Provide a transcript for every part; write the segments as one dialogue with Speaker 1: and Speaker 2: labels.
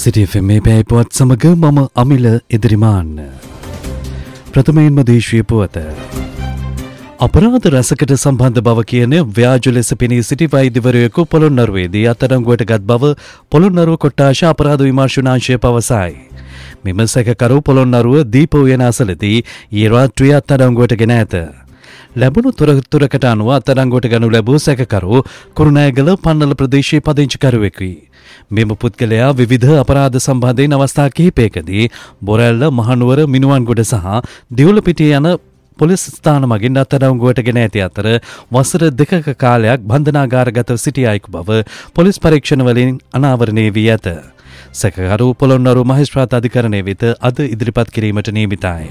Speaker 1: සිටි FM මේ පැය පුවත් සමග මම අමිල ඉදිරිමාන්න. ප්‍රථමයෙන්ම දේශීය පුවත. අපරාධ රැසකට සම්බන්ධ බව කියන ව්‍යාජ ලෙස පෙනී සිටි වෛද්‍යවරයෙකු පොළොන්නරුවේදී අත්අඩංගුවට ගත් බව පොළොන්නරුව කොට්ටාශ අපරාධ විමර්ශනාංශය පවසයි. මෙම සැකකරු පොළොන්නරුව දීප උයන අසලදී ඊයේ රාත්‍රියේ අත්අඩංගුවට ගෙන ඇත. ලැබුණු තොරතුරකට අනුව අත්අඩංගුවට ගනු ලැබූ සැකකරු කුරුණෑගල පන්නල ප්‍රදේශයේ පදිංචිකරුවෙකුයි. මෙම පුද්ගලයා විවිධ අපරාධ සම්බන්ධයෙන් අවස්ථා කිහිපයකදී බොරැල්ල මහනුවර මිනුවන්ගොඩ සහ දිවුලපිටිය යන පොලිස් ස්ථාන මගින් අත්අඩංගුවට ගෙන ඇති අතර වසර 2ක කාලයක් බන්ධනාගාරගතව සිටි අයෙකු බව පොලිස් පරීක්ෂණ වලින් අනාවරණය වී ඇත. සැකකරු පොළොන්නරුව මහේස්ත්‍රාත් අධිකරණය වෙත අද ඉදිරිපත් කිරීමට නියමිතයි.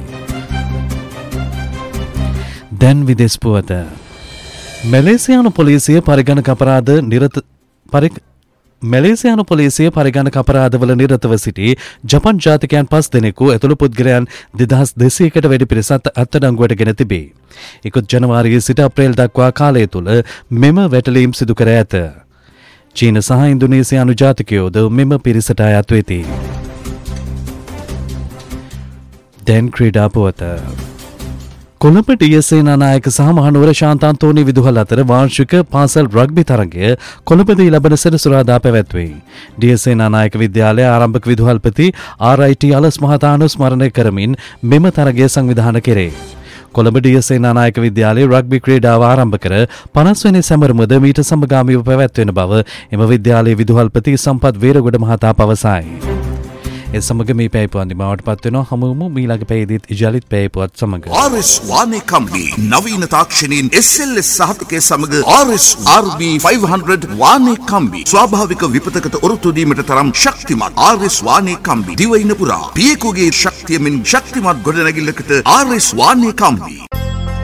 Speaker 1: දැන් විදෙස් පුවත. මැලේසියානු පොලිසිය පරිගණක අපරාධවල නිරතව සිටි ජපන් ජාතිකයන් 5 දෙනෙකු ඇතුළු පුද්ගලයන් 2200කට වැඩි පිරිසක් අත්අඩංගුවට ගෙන තිබේ. ඉකුත් ජනවාරියේ සිට අප්‍රේල් දක්වා කාලය තුළ මෙම වැටලීම් සිදු කර ඇත. චීන සහ ඉන්දුනීසියානු ජාතිකයෝද මෙම පිරිසට අයත් වෙති. දැන් ක්‍රීඩා පුවත. කොළඹ ඩීඑස්ඒ නානායක සහ මහනුවර ශාන්තාන්තෝනි විදුහල් අතර වාර්ෂික පාසල් රග්බි තරගය කොළඹදී ලබන සෙනසුරාදා පැවැත්වේ. ඩීඑස්ඒ නානායක විද්‍යාලය ආරම්භක විදුහල්පති RIT අලස් මහතා අනුස්මරණය කරමින් මෙම තරගය සංවිධානය කෙරේ. කොළඹ ඩීඑස්ඒ නානායක විද්‍යාලයේ රග්බි ක්‍රීඩාව ආරම්භ කර 50 වෙනි සැමරුමද මීට සමගාමීව පැවැත්වෙන බව එම විද්‍යාලයේ විදුහල්පති සම්පත් වේරගොඩ මහතා පවසයි. ඒ සමග මේ පැය පුවත් බවට පත් වෙනවා. හමුවමු ඊළඟ පැයේදීත් ඉජලිත් පැය පුවත් සමග.
Speaker 2: RS වානේ කම්පනි නවීන තාක්ෂණයෙන් SLS සහතිකයේ සමග RS RB 500 වානේ කම්බි ස්වාභාවික විපතකට ඔරොත්තු දීමට තරම් ශක්තිමත් RS වානේ කම්බි දිවයින පුරා පියෙකුගේ ශක්තියමින් ශක්තිමත් ගොඩනැගිල්ලකට RS වානේ කම්බි.